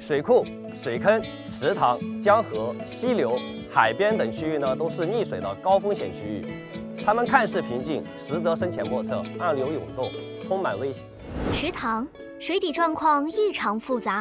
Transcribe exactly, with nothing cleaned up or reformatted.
水库、水坑、池塘、江河、溪流、海边等区域呢，都是溺水的高风险区域。它们看似平静，实则深浅莫测，暗流涌动，充满危险。 池塘水底状况异常复杂，